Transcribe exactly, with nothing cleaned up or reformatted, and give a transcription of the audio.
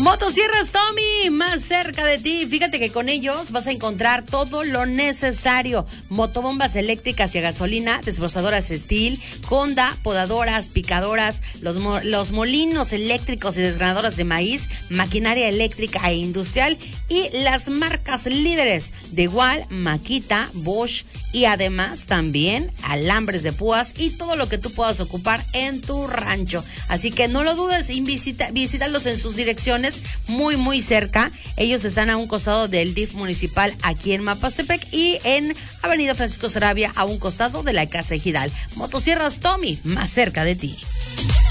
Motosierras Tommy, más cerca de ti. Fíjate que con ellos vas a encontrar todo lo necesario. Motobombas eléctricas y a gasolina, desbrozadoras Steel, Honda, podadoras, picadoras, los, mo- los molinos eléctricos y desgranadoras de maíz, maquinaria eléctrica e industrial y las marcas líderes de igual, Makita, Bosch y además también alambres de púas y todo lo que tú puedas ocupar en tu rancho. Así que no lo dudes y visita, visítalos en sus direcciones muy muy cerca. Ellos están a un costado del D I F municipal aquí en Mapastepec y en Avenida Francisco Sarabia a un costado de la Casa Ejidal. Motosierras Tommy, más cerca de ti.